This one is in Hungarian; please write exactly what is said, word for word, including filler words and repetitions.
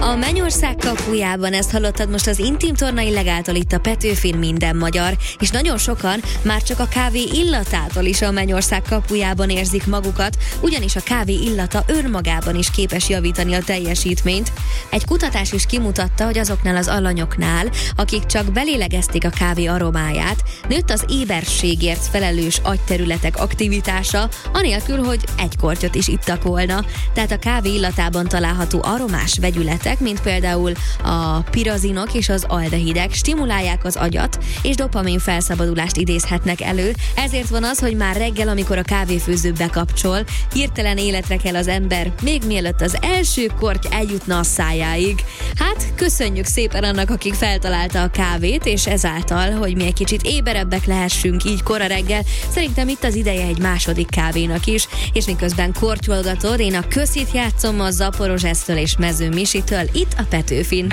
A Mennyország kapujában, ezt hallottad most az Intim Torna illegáltól itt a Petőfin Minden Magyar, és nagyon sokan már csak a kávé illatától is a Mennyország kapujában érzik magukat, ugyanis a kávé illata önmagában is képes javítani a teljesítményt. Egy kutatás is kimutatta, hogy azoknál az alanyoknál, akik csak belélegezték a kávé aromáját, nőtt az éberségért felelős agyterületek aktivitása, anélkül, hogy egy kortyot is ittak volna. Tehát a kávé illatában található aromás vegyületek, mint például a pirazinok és az aldehidek stimulálják az agyat, és dopamin felszabadulást idézhetnek elő. Ezért van az, hogy már reggel, amikor a kávéfőző bekapcsol, hirtelen életre kell az ember, még mielőtt az első korty eljutna a szájáig. Hát, köszönjük szépen annak, akik feltalálta a kávét, és ezáltal, hogy mi egy kicsit éberebbek lehessünk így kora reggel, szerintem itt az ideje egy második kávénak is, és miközben kortyolgatod, én a Köszit játszom a Zaporozsesztől és Mező Misitől itt a Petőfin.